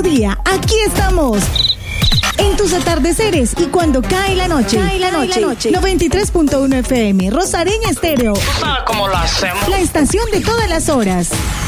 día, aquí estamos. En tus atardeceres y cuando cae la noche. 93.1 FM, Rosareña Estéreo. ¿Tú sabes cómo lo hacemos? La estación de todas las horas.